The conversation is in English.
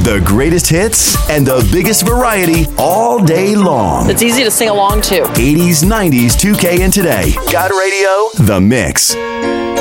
The greatest hits and the biggest variety all day long. It's easy to sing along to. 80s, 90s, 2K, and today. God Radio, The Mix.